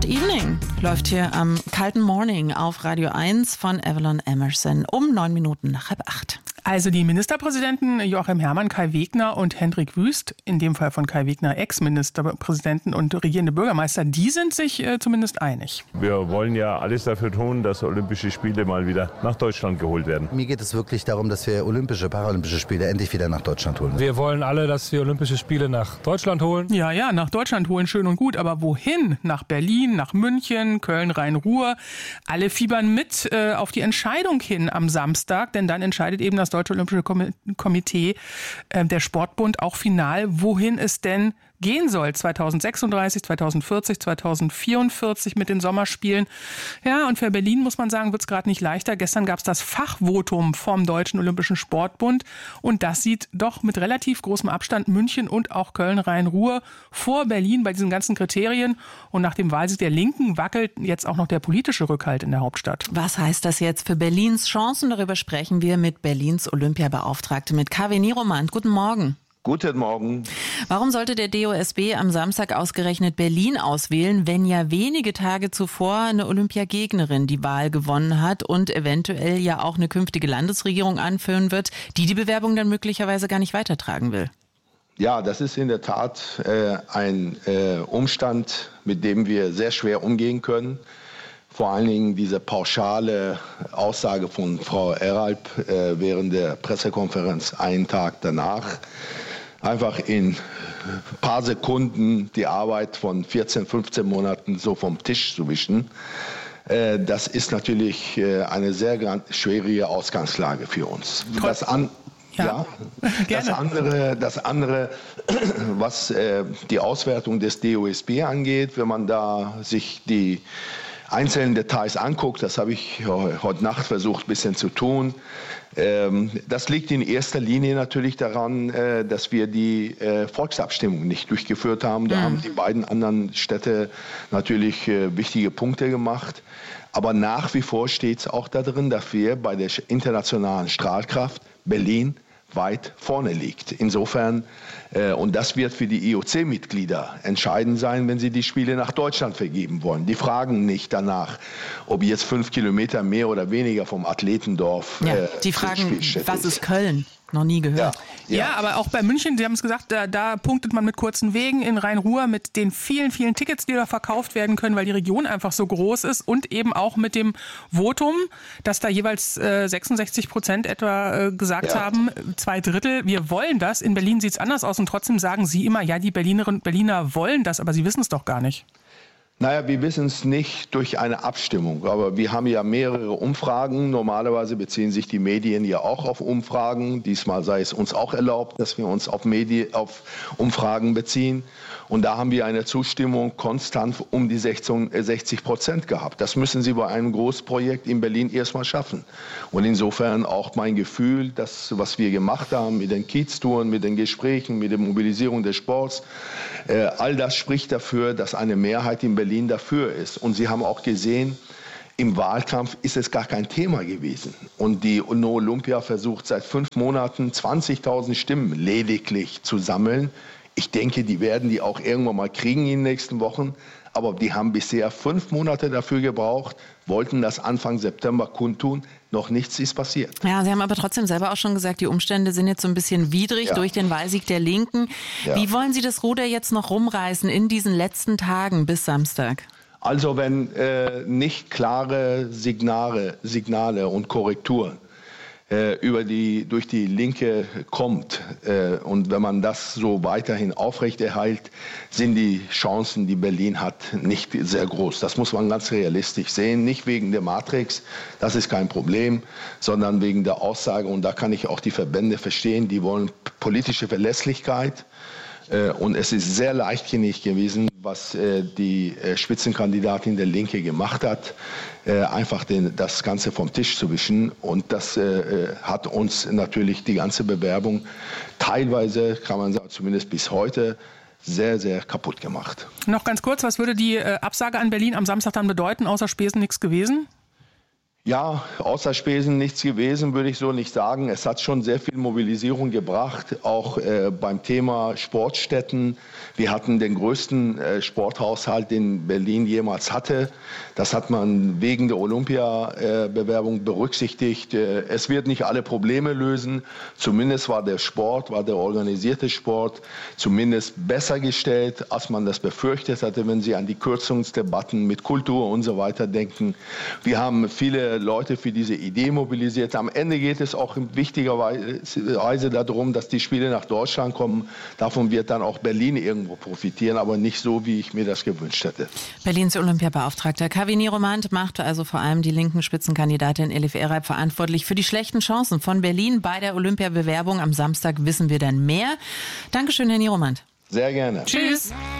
Hot Evening läuft hier am kalten Morning auf Radio 1 von Evelyn Emerson um 9 Minuten nach 7:30. Also die Ministerpräsidenten Joachim Herrmann, Kai Wegner und Hendrik Wüst, in dem Fall von Kai Wegner Ex-Ministerpräsidenten und regierende Bürgermeister, die sind sich zumindest einig. Wir wollen ja alles dafür tun, dass Olympische Spiele mal wieder nach Deutschland geholt werden. Mir geht es wirklich darum, dass wir Paralympische Spiele endlich wieder nach Deutschland holen. Wir wollen alle, dass wir Olympische Spiele nach Deutschland holen. Ja, nach Deutschland holen, schön und gut. Aber wohin? Nach Berlin, nach München, Köln, Rhein-Ruhr. Alle fiebern mit auf die Entscheidung hin am Samstag, denn dann entscheidet eben das Deutsche Olympische Komitee, der Sportbund, auch final, wohin es denn gehen soll. 2036, 2040, 2044 mit den Sommerspielen. Ja, und für Berlin, muss man sagen, wird es gerade nicht leichter. Gestern gab es das Fachvotum vom Deutschen Olympischen Sportbund und das sieht doch mit relativ großem Abstand München und auch Köln-Rhein-Ruhr vor Berlin bei diesen ganzen Kriterien. Und nach dem Wahlsieg der Linken wackelt jetzt auch noch der politische Rückhalt in der Hauptstadt. Was heißt das jetzt für Berlins Chancen? Darüber sprechen wir mit Berlins Olympiabeauftragte, mit Kaveh Niromand. Guten Morgen. Guten Morgen. Warum sollte der DOSB am Samstag ausgerechnet Berlin auswählen, wenn ja wenige Tage zuvor eine Olympiagegnerin die Wahl gewonnen hat und eventuell ja auch eine künftige Landesregierung anführen wird, die Bewerbung dann möglicherweise gar nicht weitertragen will? Ja, das ist in der Tat ein Umstand, mit dem wir sehr schwer umgehen können. Vor allen Dingen diese pauschale Aussage von Frau Eralp während der Pressekonferenz einen Tag danach. Einfach in ein paar Sekunden die Arbeit von 14, 15 Monaten so vom Tisch zu wischen. Das ist natürlich eine sehr schwierige Ausgangslage für uns. Das andere, was die Auswertung des DOSB angeht, wenn man da sich die einzelnen Details anguckt, das habe ich heute Nacht versucht ein bisschen zu tun. Das liegt in erster Linie natürlich daran, dass wir die Volksabstimmung nicht durchgeführt haben. Da haben die beiden anderen Städte natürlich wichtige Punkte gemacht. Aber nach wie vor steht es auch da drin, dass wir bei der internationalen Strahlkraft Berlin weit vorne liegt. Insofern, und das wird für die IOC-Mitglieder entscheidend sein, wenn sie die Spiele nach Deutschland vergeben wollen. Die fragen nicht danach, ob jetzt 5 Kilometer mehr oder weniger vom Athletendorf die fragen, was ist Köln? Noch nie gehört. Ja, aber auch bei München, Sie haben es gesagt, da punktet man mit kurzen Wegen, in Rhein-Ruhr mit den vielen, vielen Tickets, die da verkauft werden können, weil die Region einfach so groß ist und eben auch mit dem Votum, dass da jeweils 66% etwa gesagt haben, 2/3, wir wollen das. In Berlin sieht es anders aus und trotzdem sagen Sie immer, ja, die Berlinerinnen und Berliner wollen das, aber Sie wissen es doch gar nicht. Naja, wir wissen es nicht durch eine Abstimmung, aber wir haben ja mehrere Umfragen. Normalerweise beziehen sich die Medien ja auch auf Umfragen. Diesmal sei es uns auch erlaubt, dass wir uns auf Umfragen beziehen. Und da haben wir eine Zustimmung konstant um die 60% gehabt. Das müssen Sie bei einem Großprojekt in Berlin erstmal schaffen. Und insofern auch mein Gefühl, das, was wir gemacht haben mit den Kieztouren, mit den Gesprächen, mit der Mobilisierung des Sports, all das spricht dafür, dass eine Mehrheit in Berlin dafür ist. Und Sie haben auch gesehen, im Wahlkampf ist es gar kein Thema gewesen. Und die UNO Olympia versucht seit 5 Monaten 20.000 Stimmen lediglich zu sammeln. Ich denke, die werden die auch irgendwann mal kriegen in den nächsten Wochen. Aber die haben bisher 5 Monate dafür gebraucht, wollten das Anfang September kundtun. Noch nichts ist passiert. Ja, Sie haben aber trotzdem selber auch schon gesagt, die Umstände sind jetzt so ein bisschen widrig durch den Wahlsieg der Linken. Ja. Wie wollen Sie das Ruder jetzt noch rumreißen in diesen letzten Tagen bis Samstag? Also wenn nicht klare Signale und Korrekturen durch die Linke kommt und wenn man das so weiterhin aufrechterhält, sind die Chancen, die Berlin hat, nicht sehr groß. Das muss man ganz realistisch sehen. Nicht wegen der Matrix, das ist kein Problem, sondern wegen der Aussage. Und da kann ich auch die Verbände verstehen, die wollen politische Verlässlichkeit. Und es ist sehr leichtsinnig gewesen, was die Spitzenkandidatin der Linke gemacht hat, einfach das Ganze vom Tisch zu wischen. Und das hat uns natürlich die ganze Bewerbung teilweise, kann man sagen, zumindest bis heute, sehr, sehr kaputt gemacht. Noch ganz kurz, was würde die Absage an Berlin am Samstag dann bedeuten, außer Spesen nichts gewesen? Ja, außer Spesen nichts gewesen, würde ich so nicht sagen. Es hat schon sehr viel Mobilisierung gebracht, auch beim Thema Sportstätten. Wir hatten den größten Sporthaushalt, den Berlin jemals hatte. Das hat man wegen der Olympia-Bewerbung berücksichtigt. Es wird nicht alle Probleme lösen. Zumindest war der organisierte Sport zumindest besser gestellt, als man das befürchtet hatte, wenn Sie an die Kürzungsdebatten mit Kultur und so weiter denken. Wir haben viele Leute für diese Idee mobilisiert. Am Ende geht es auch in wichtiger Weise darum, dass die Spiele nach Deutschland kommen. Davon wird dann auch Berlin irgendwo profitieren, aber nicht so, wie ich mir das gewünscht hätte. Berlins Olympiabeauftragter Kaveh Niromand macht also vor allem die linken Spitzenkandidatin Elif Erayb verantwortlich für die schlechten Chancen von Berlin bei der Olympiabewerbung. Am Samstag wissen wir dann mehr. Dankeschön, Herr Niromand. Sehr gerne. Tschüss.